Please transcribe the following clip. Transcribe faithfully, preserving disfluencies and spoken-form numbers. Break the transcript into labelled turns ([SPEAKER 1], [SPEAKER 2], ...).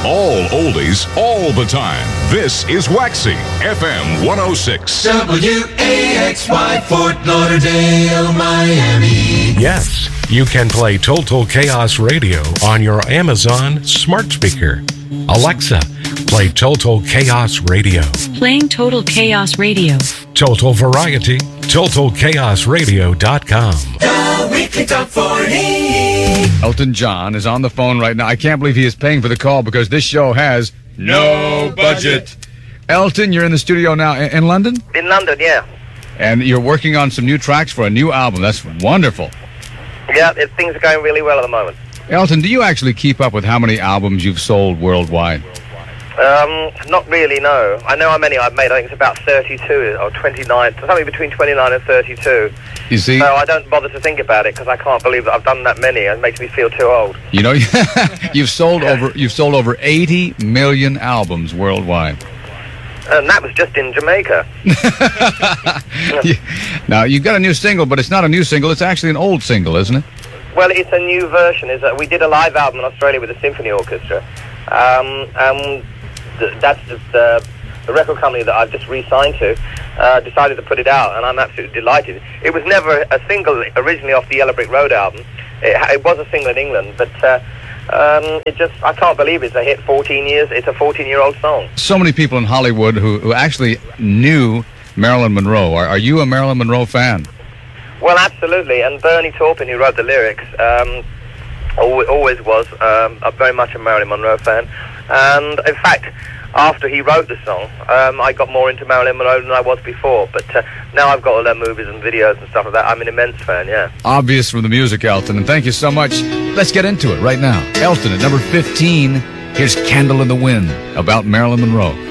[SPEAKER 1] All oldies, all the time. This is Waxy, F M one oh six.
[SPEAKER 2] W A X Y, Fort Lauderdale, Miami.
[SPEAKER 3] Yes, you can play Total Chaos Radio on your Amazon smart speaker. Alexa, play Total Chaos Radio.
[SPEAKER 4] Playing Total Chaos Radio.
[SPEAKER 3] Total Variety, total chaos radio dot com.
[SPEAKER 2] The Weekly Top forty.
[SPEAKER 5] Elton John is on the phone right now. I can't believe he is paying for the call because this show has no budget. Elton, you're in the studio now in, in London?
[SPEAKER 6] In London, yeah.
[SPEAKER 5] And you're working on some new tracks for a new album. That's wonderful.
[SPEAKER 6] Yeah, it, things are going really well at the moment.
[SPEAKER 5] Elton, do you actually keep up with how many albums you've sold worldwide?
[SPEAKER 6] Um, not really, no. I know how many I've made. I think it's about thirty-two or twenty-nine, something between twenty-nine and thirty-two.
[SPEAKER 5] You see?
[SPEAKER 6] So I don't bother to think about it because I can't believe that I've done that many. It makes me feel too old.
[SPEAKER 5] You know, you've sold over you've sold over eighty million albums worldwide.
[SPEAKER 6] And that was just in Jamaica.
[SPEAKER 5] Now, you've got a new single, but it's not a new single. It's actually an old single, isn't it?
[SPEAKER 6] Well, it's a new version. Is that we did a live album in Australia with a symphony orchestra. Um, and th- that's just, uh, the record company that I've just re-signed to uh, decided to put it out, and I'm absolutely delighted. It was never a single originally off the Yellow Brick Road album. It, it was a single in England, but uh, um, it just, I can't believe it's a hit fourteen years. It's a fourteen-year-old song.
[SPEAKER 5] So many people in Hollywood who, who actually knew Marilyn Monroe. Are, are you a Marilyn Monroe fan?
[SPEAKER 6] Well, absolutely. And Bernie Taupin, who wrote the lyrics, um, always, always was um, a very much a Marilyn Monroe fan. And in fact, after he wrote the song, um, I got more into Marilyn Monroe than I was before. But uh, now I've got all their movies and videos and stuff like that. I'm an immense fan, yeah.
[SPEAKER 5] Obvious from the music, Elton, and thank you so much. Let's get into it right now. Elton at number fifteen. Here's Candle in the Wind about Marilyn Monroe.